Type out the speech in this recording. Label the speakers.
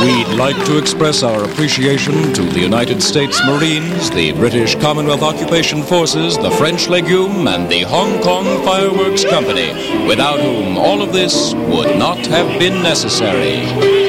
Speaker 1: We'd like to express our appreciation to the United States Marines, the British Commonwealth Occupation Forces, the French Legume, and the Hong Kong Fireworks Company, without whom all of this would not have been necessary.